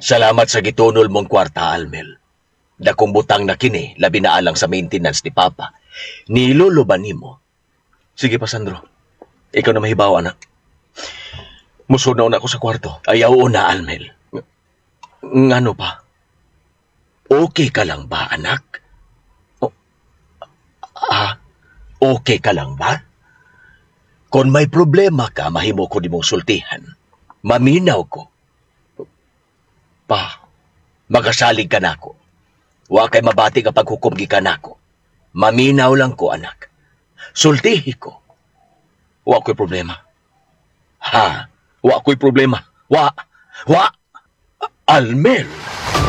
Salamat sa gitunol mong kwarta, Almel. Dakong butang na kini, labi na alang sa maintenance ni Papa. Niluluban nimo. Sige pa, Sandro. Ikaw na mahibaw, anak. Musunaw na ako sa kwarto. Ayaw na, Almel. Ngano pa? Okay ka lang ba, anak? O, okay ka lang ba? Kung may problema ka, mahimo ko di mong sultihan. Maminaw ko. Pa, magasalig ka nako. Wa kay mabati ka paghukom gikan nako. Maminaw lang ko, anak. Sultihi ko. Wa ko'y problema. Ha? Wa ko'y problema. Wa. Almel!